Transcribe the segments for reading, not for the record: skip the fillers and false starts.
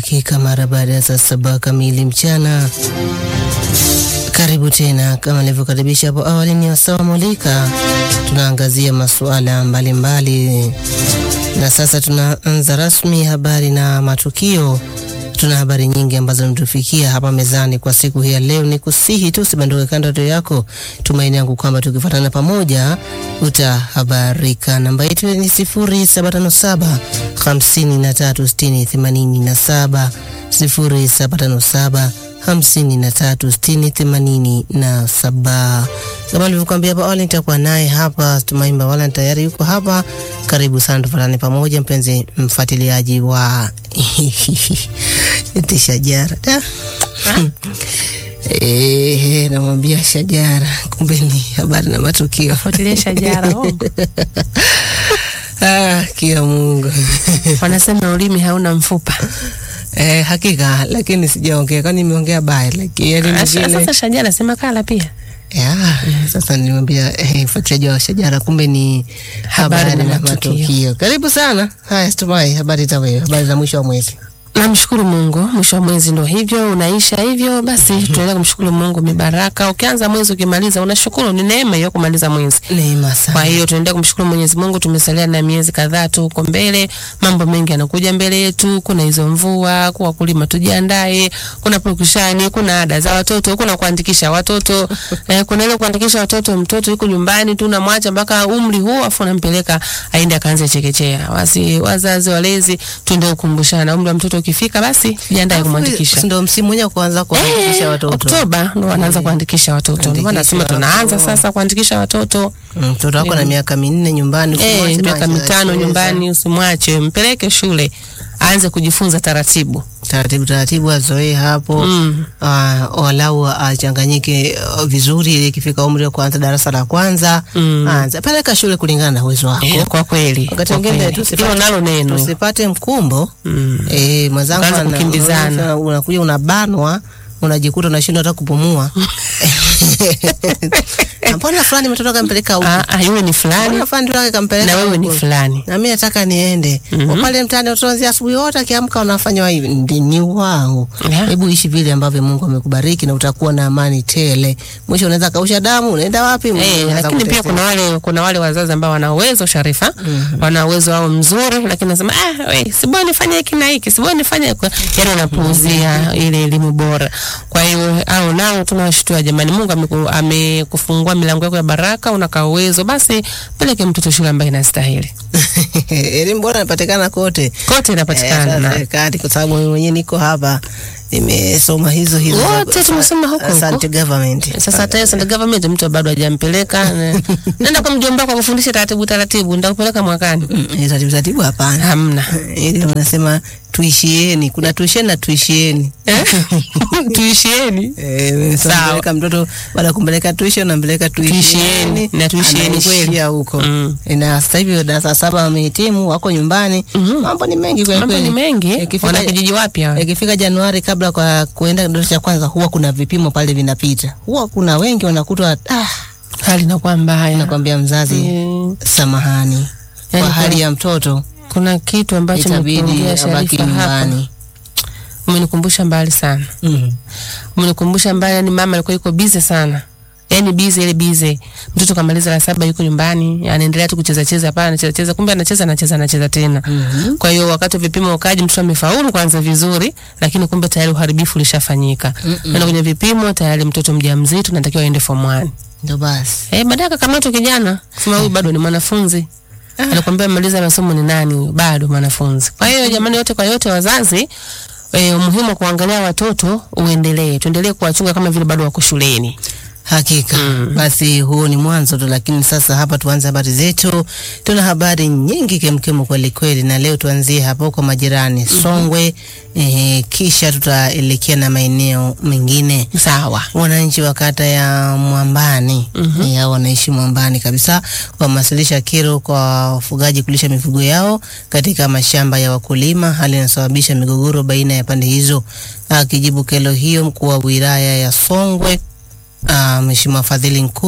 dakika mara baada ya saa 7 kamili mchana. Karibu tena, kama nilivyokaribisha hapo awali, ni wasaa Mulika. Tunaangazia masuala mbalimbali na sasa tunaanza rasmi habari na matukio. Tuna habari nyingi ambazo zinatufikia hapa mezani kwa siku hii ya leo. Ni kusihi tu usibanduke kando yako. Tumaini yangu kwamba tukifuatana pamoja utahabarika. Namba yetu ni 0757 536087, 0757 536087. Kama nilivyokuambia hapa awali, nitakuwa naye hapa Tumaini Mbawala, tayari yuko hapa. Karibu sana, tufuatane pamoja mpenzi mfuatiliaji wa Shajara. Namwambia Shajara, kumbe ni habari na matukio. Fuatilia Shajara. Kia Mungu. Wanasema ulimi hauna mfupa. Hakika, lakini sijaongea, kwani nimeongea baya, lakini sasa Shajara sema kala pia. Sasa nilimwambia fuatilia wa Shajara, kumbe ni habari na matukio. Karibu sana. Haya, Tumai, habari za mwisho wa mwezi. Namshukuru Mungu, mwisho wa mwezi ndio hivyo unaisha hivyo, basi tunaendelea kumshukuru Mungu, mibaraka. Ukianza mwezi ukimaliza unashukuru, ni neema hiyo kumaliza mwezi. Neema sana. Kwa hiyo tunaendelea kumshukuru Mwenyezi Mungu, tumesalia na miezi kadhaa tu huko mbele, mambo mengi yanakuja mbele yetu. Kuna hizo mvua, kwa wakulima tujiandae, kuna purukushani, kuna ada za watoto, kuna kuandikisha watoto, kuna ile kuandikisha watoto, mtoto yuko nyumbani tu unamwacha mpaka umri huo afu unampeleka aende akaanze chekechea. Wazazi walezi tuendelee kukumbushana, umri wa mtoto ukifika basi jiandae kumwandikisha. Ndio msimu mwenyewe kuanza kuandikisha watoto. Oktoba ndio wanaanza kuandikisha watoto. Ndio maana nasema tunaanza sasa kuandikisha watoto. Mtoto wako na miaka 4 nyumbani, miaka 5 nyumbani, usimwache, mpeleke shule aanze kujifunza taratibu azoee hapo. Walau achanganyike vizuri ili ikifika umri wa kuanza darasa la kwanza anza peleka shule kulingana na uwezo wako. Kwa kweli wakati mwingine tusipate mkumbo mwenzangu anakimbizana, unakuja unabanwa, unajikuta unashindwa hata kupumua. Mbona fulani mtoto kampeleka huko? Yule ni fulani. Mbona fulani ndio kampeleka na wewe ni fulani. Na mimi nataka niende. Kwa pale mtaani utaanzia asubuhi wote akiamka unafanywa hivi. Ni wangu. Hebu ishi vile ambavyo Mungu amekubariki na utakuwa na amani tele. Mwisho unaweza kausha damu, unaenda wapi? Lakini pia kuna wale wazazi ambao wana uwezo, Sharifa. Wana uwezo wao mzuri, lakini nasema siboni nifanye hiki na hiki, siboni nifanye yaani anapuuzia ile elimu bora. Kwa hiyo au nao tunawashtua jamani, Mungu amekufungua milango yako ya baraka, unakaa uwezo, basi peleke mtoto shule ambayo inastahili. Elimu bora inapatikana kote inapatikana. Kwa sababu mimi mwenyewe niko hapa nimesoma hizo wote tumesoma huko Asante government. Sasa hata Asante government mtu bado hajampeleka. Nenda kwa mjomba kwa kufundisha taratibu ndakupeleka mwakani. Taratibu hapana. Hamna. Ile wanasema tuishieni, kuna tuisheni na tuishieni. Tuishieni. Sawa, kama mtoto baada kumpeleka tuition nampeleka tuishieni na tuishieni kweli huko. Na sasa hivi darasa 7 wamehitimu, wako nyumbani. Mambo ni mengi kwa kweli. Mambo ni mengi. Wana kijiji wapya. Ikifika Januari kabla kwa kuenda darasa cha kwanza huwa kuna vipimo pale vinapita. Huwa kuna wengi wanakuta hali na kwa mbaya. Nakwambia mzazi, samahani. Kwa hali ya mtoto kuna kitu ambacho nimekuambia Sharifa hapa. Umenikumbusha mbali sana. Umenikumbusha mbali, yani mama alikuwa yuko busy sana. Yaani busy. Mtoto kamaliza la 7 yuko nyumbani, anaendelea tu kucheza hapa, anacheza, kumbe anacheza tena. Kwa hiyo wakati vipimo ukaji mtoto amefaulu kwanza vizuri, lakini kumbe tayari uharibifu ulishafanyika. Na kwenye vipimo tayari mtoto mjamzito anatakiwa aende form 1. Ndio basi. Baadaye kakamatwa kijana, sema huyu bado ni mwanafunzi. Anakuambia maliza masomo ni nani huyo? Bado mwanafunzi. Kwa hiyo jamani, yote kwa yote wazazi, umuhimu kuangalia watoto tuendelee kuwachunga kama vile bado wako shuleni. Hakika. Basi huo ni mwanzo tu, lakini sasa hapa tuanze habari zetu. Tuna habari nyingi kemkemo kweli, na leo tuanzie hapo kwa majirani Songwe, kisha tutaelekea na maeneo mengine. Sawa. Wananchi wa kata ya Mwambani, wanaishi Mwambani kabisa, wamewasilisha kero kwa wafugaji kulisha mifugo yao katika mashamba ya wakulima, hali inasababisha migogoro baina ya pande hizo. Akijibu kero hiyo, mkuu wa wilaya ya Songwe Mheshimiwa Fadhili Nkuru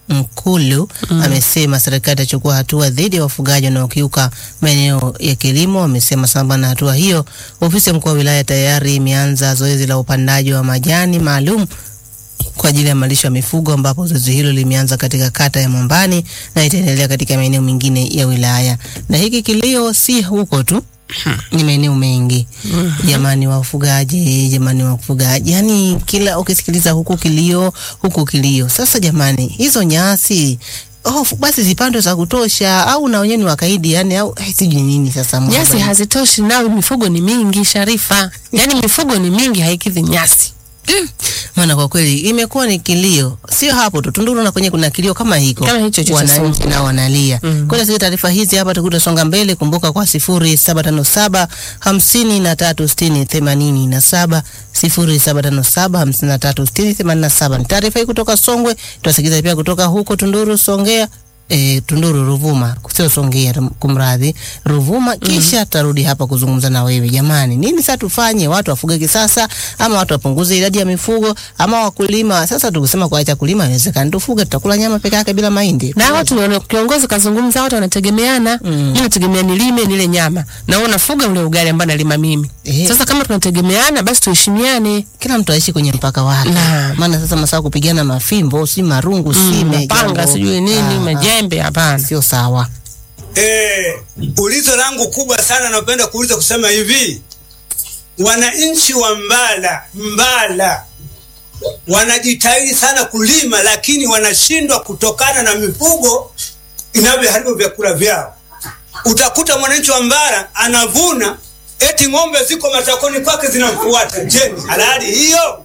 Mkulu amesema serikali itachukua hatua dhidi ya wafugaji wanaokiuka maeneo ya kilimo. Amesema sambamba na hatua hiyo, ofisi ya mkuu wa wilaya tayari imeanza zoezi la upandaji wa majani maalum kwa ajili ya malisho ya mifugo, ambapo zoezi hilo limeanza katika kata ya Mwambani na itaendelea katika maeneo mengine ya wilaya. Na hiki kilio si huko tu, ni maeneo mengi. Jamani wafugaji, yani kila ukisikiliza huku kilio. Sasa jamani, hizo nyasi basi zipandwe za kutosha, au na wenyewe ni wakaidi, yani au sijui nini. Sasa nyasi hazitoshi, nao mifugo ni mingi Sharifa, yani mifugo ni mingi, haikidhi nyasi. Maana kwa kweli imekuwa ni kilio. Sio hapo tu, Tunduru na kwenye kuna kilio kama hiko. Kama hicho wananchi na wanalia. Kwa hiyo taarifa hizi hapa tukutasonga mbele. Kumbuka kwa 0757 53 60 87 0757 53 60 87. Taarifa hii kutoka Songwe, tutasikiza pia kutoka huko Tunduru, Songea. Tunduru Ruvuma, sio Songea, kumradhi, Ruvuma. Kisha tarudi hapa kuzungumza na wewe. Jamani, nini sasa tufanye? Watu wafuge kisasa ama watu wapunguze idadi ya mifugo ama wakulima? Sasa tukisema kuacha kulima inawezekana tufuge, tutakula nyama peke yake bila mahindi. Na watu kiongozi kazungumza, watu wanategemeana. Mimi nategemea nilime nile nyama, na wewe unafuga ule ugali ambao nalima mimi. Sasa kama tunategemeana, basi tuheshimiane, kila mtu aishi kwenye mpaka wake. Maana sasa masaa kupigana mafimbo, si marungu, si mapanga, sijui nini, majembe, hapana, sio sawa. Ulizo langu kubwa sana napenda kuuliza kusema hivi, wananchi wa Mbala wanajitahidi sana kulima, lakini wanashindwa kutokana na mifugo inavyoharibu vyakula vyao. Utakuta mwananchi wa Mbala anavuna, eti ng'ombe ziko matakoni kwake zinamfuata. Je, halali hiyo?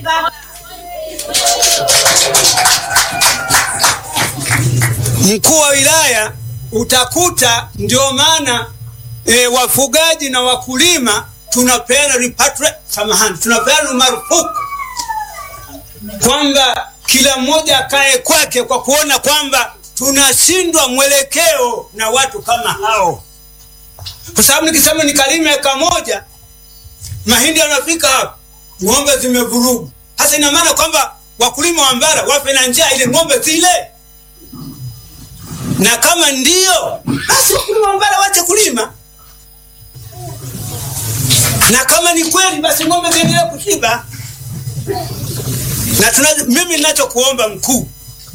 Mkuu wa wilaya utakuta ndio maana wafugaji na wakulima tunapeana tunapeana marufuku kwamba kila mmoja akae kwake, kwa kuona kwamba tunashindwa mwelekeo na watu kama hao. Kwa sababu nikisema nikalime eka moja, mahindi yanafika hapa, ng'ombe zimevurugu. Hasa ina maana kwamba wakulima wa Mbara wafe na njaa ile ng'ombe zile? Na kama ndio, basi wakulima wa Mbara wache kulima. Na kama ni kweli, basi ng'ombe ziendelee kushiba. Na mimi ninachokuomba mkuu,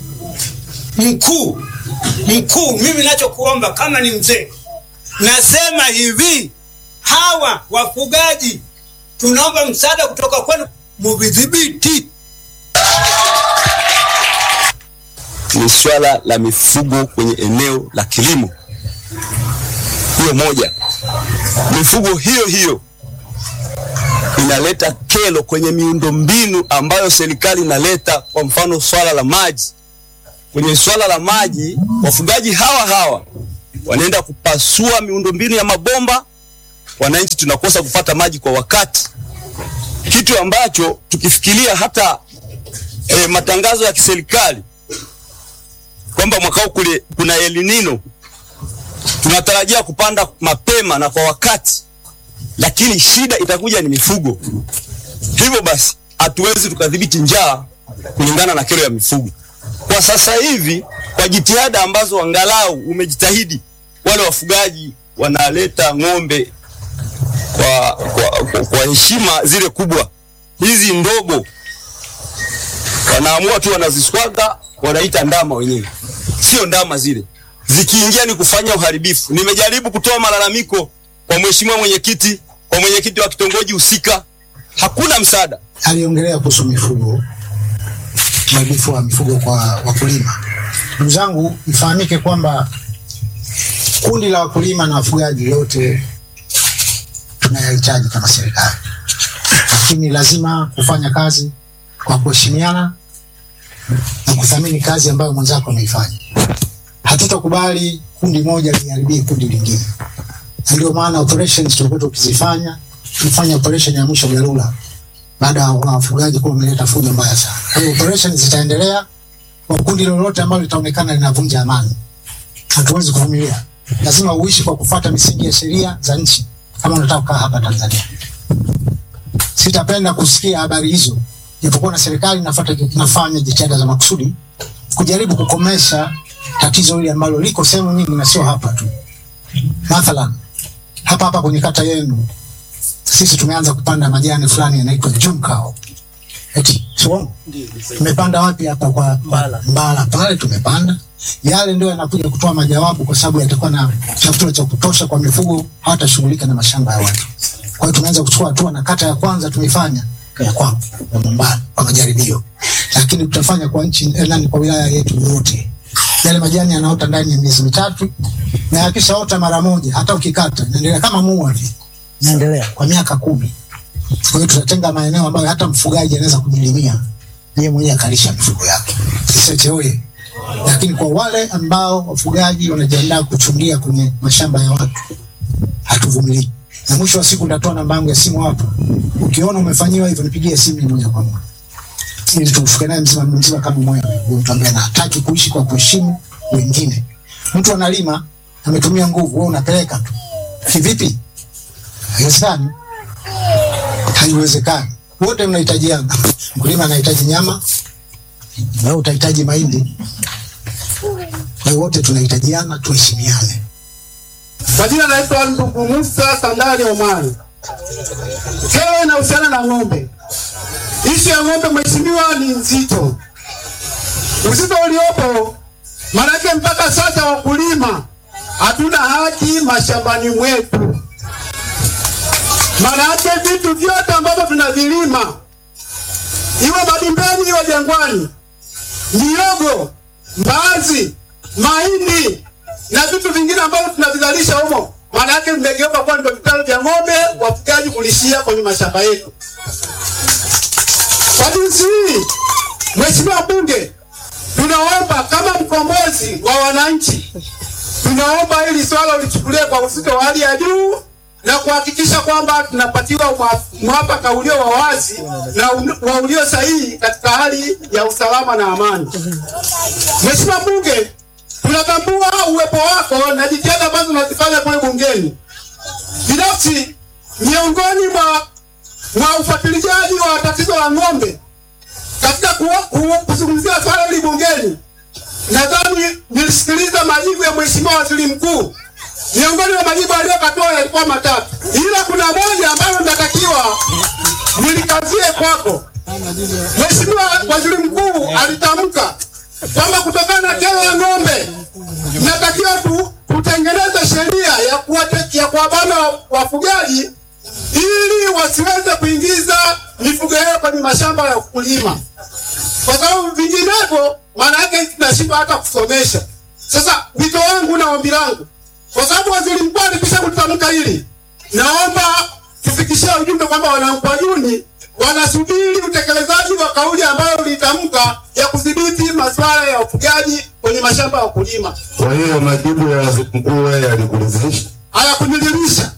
mimi ninachokuomba kama ni mzee, nasema hivi, hawa wafugaji tunaomba msaada kutoka kwenu, mvidhibiti. Ni swala la mifugo kwenye eneo la kilimo. Hiyo moja. Mifugo hiyo inaleta kero kwenye miundombinu ambayo serikali inaleta. Kwa mfano swala la maji. Kwenye swala la maji, wafugaji hawa wanaenda kupasua miundombinu ya mabomba, wananchi tunakosa kupata maji kwa wakati. Kitu ambacho tukifikiria hata matangazo ya kiserikali kwamba mwaka huu kuna El Nino, tunatarajia kupanda mapema na kwa wakati, lakini shida itakuja ni mifugo. Hivyo basi hatuwezi tukadhibiti njaa kulingana na kero ya mifugo. Kwa sasa hivi, kwa jitihada ambazo angalau umejitahidi, wale wafugaji wanaleta ng'ombe kwa heshima zile kubwa. Hizi ndogo wanaamua tu wanaziswaga, wanaita ndama wenyewe. Sio ndama zile. Zikiingia ni kufanya uharibifu. Nimejaribu kutoa malalamiko kwa mheshimiwa mwenyekiti, kwa mwenyekiti wa kitongoji husika. Hakuna msaada. Aliongelea kuhusu mifugo, uharibifu wa mifugo kwa wakulima. Ndugu zangu, ifahamike kwamba kundi la wakulima na wafugaji wote tunayahitaji kama serikali. Lakini lazima kufanya kazi kwa kuheshimiana na kuthamini kazi ambayo mwenzako ameifanya. Hatutakubali kundi moja liharibie kundi lingine. Ndio maana operations tulikuwa tukizifanya, tulifanya operation ya mwisho Galula baada ya wafugaji kuwa wameleta fujo mbaya sana. Kwa hiyo operations zitaendelea kwa kundi lolote ambalo litaonekana linavunja amani. Hatuwezi kuvumilia. Lazima uishi kwa kufuata misingi ya sheria za nchi kama unataka kukaa hapa Tanzania. Sitapenda kusikia habari hizo. Japokuwa na serikali inafanya jitihada za makusudi kujaribu kukomesha tatizo hili ambalo liko sehemu nyingi na sio hapa tu. Mathalan, hapa kwenye kata yenu sisi tumeanza kupanda majani fulani yanaitwa jumkao. Eti sio? Tumepanda wapi hapa kwa Mbala pale tumepanda. Yale ndio yanakuja kutoa majawabu kwa sababu yatakuwa na chakula cha kutosha kwa mifugo, hata shughulika na mashamba ya watu. Kwa hiyo tumeanza kuchukua hatua na kata ya kwanza tumeifanya ya kwa Mbala kwa majaribio. Lakini tutafanya kwa nchi kwa wilaya yetu yote. Yale majani yanaota ndani ya miezi mitatu na yakishaota mara moja hata ukikata inaendelea kama mua hivi. Inaendelea kwa miaka 10. Kwa hiyo tutatenga maeneo ambayo hata mfugaji anaweza kujilimia yeye mwenyewe akalisha mifugo yake. Sisi oye. Lakini kwa wale ambao wafugaji wanajiandaa kuchungia kwenye mashamba ya watu, hatuvumilii. Na mwisho wa siku nitatoa namba yangu ya simu hapo. Ukiona umefanyiwa hivyo nipigie simu moja kwa moja. Ili tufike naye mzima kama mwewe. Mtu ambaye anataka kuishi kwa kuheshimu wengine. Mtu analima, ametumia nguvu, wewe unapeleka tu. Kivipi? Haiwezekani. Haiwezekani. Wote mnahitajiana. Mkulima anahitaji nyama, na utahitaji mahindi. Kwa hiyo wote tunahitajiana, tuheshimiane. Kwa jina naitwa ndugu Musa Sandali Omari. Kero inahusiana na ng'ombe. Ishu ya ng'ombe mheshimiwa ni nzito. Uzito uliopo maanake mpaka sasa wakulima hatuna haki mashambani mwetu. Maanake vitu vyote ambavyo tunavilima, iwe madimbeni iwe jangwani, mihogo, mbaazi, mahindi na vitu vingine ambavyo tunavizalisha humo, maanake vimegeuka kuwa ndio vitalo vya ng'ombe wafugaji kulishia kwenye mashamba yetu. Kwa jinsi hii, Mheshimiwa Bunge, tunaomba kama mkombozi wa wananchi, tunaomba hili swala ulichukulie kwa uzito wa hali ya juu na kuhakikisha kwamba tunapatiwa mwafaka ulio wa wazi na ulio sahihi katika hali ya usalama na amani. Mheshimiwa Bunge, tunatambua uwepo wako na jitihada ambazo unazifanya kule bungeni. Binafsi, miongoni mwa ufuatiliaji wa tatizo la ng'ombe katika kuzungumzia swala hili bungeni, nadhani nilisikiliza majibu ya Mheshimiwa Waziri Mkuu. Miongoni mwa majibu aliyokatoa yalikuwa matatu. Ila kuna moja ambayo natakiwa nilikazie kwako. Mheshimiwa Waziri Mkuu alitamka kwamba kutokana na kero ya ng'ombe natakiwa tutengeneze sheria ya kuwabana wafugaji ili wasiweze kuingiza mifugo yao kwenye mashamba ya kulima. Kwa sababu vinginevyo maana yake tunashindwa hata kusomesha. Sasa wito wangu na ombi langu, kwa sababu Waziri Mkuu alikwisha kutamka hili, naomba tufikishie ujumbe kwamba Wanamkwajuni wanasubiri utekelezaji wa kauli ambayo ulitamka ya kudhibiti masuala ya ufugaji kwenye mashamba ya kulima. Kwa hiyo majibu ya Waziri Mkuu yalikuridhisha? Hayakuniridhisha.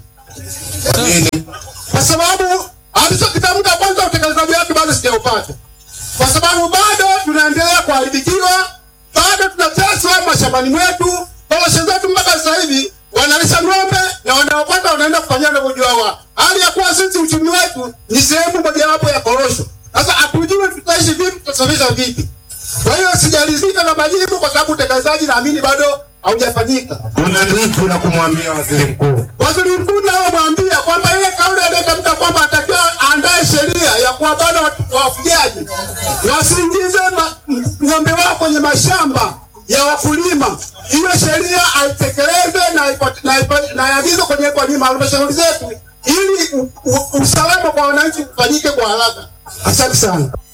Kwa sababu alichokitamka kwanza utekelezaji wake bado sijaupata. Kwa sababu bado tunaendelea kuharibikiwa, bado tunateswa mashambani mwetu. Korosho zetu mpaka sasa hivi wanalisha ng'ombe na wanaopata wanaenda kufanyia unavyojua wao. Hali ya kuwa sisi uchumi wetu ni sehemu mojawapo ya korosho. Sasa hatujui tutaishi vipi, tutasomesha vipi. Kwa hiyo sijalizika na majibu kwa sababu utekelezaji naamini bado haujafanyika. Kuna nini la kumwambia Waziri Mkuu? Waziri Mkuu nao mwambia kwamba ile kauli aliyotamka kwamba atakiwa aandae sheria ya kuwabana wafugaji wasiingize ng'ombe wao kwenye mashamba ya wakulima. Hiyo sheria aitekeleze na yaagizo kwenye halmashauri zetu ili usalama kwa wananchi ufanyike kwa haraka. Asante sana.